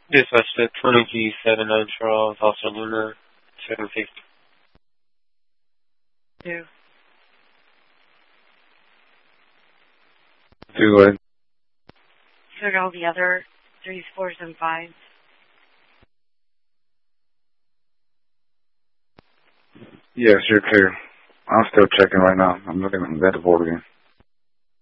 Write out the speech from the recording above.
Dispatch to 20G79 Charles, Officer Luna, 750. Two. Two, Took all the other 3s, 4s, and 5s. Yes, you're clear. I'm still checking right now. I'm looking at the board again.